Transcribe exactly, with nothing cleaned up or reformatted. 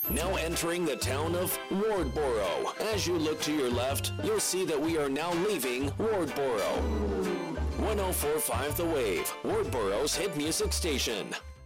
Now entering the town of Wardboro. As you look to your left, you'll see that we are now leaving Wardboro. one oh four point five The Wave, Wardboro's hit music station.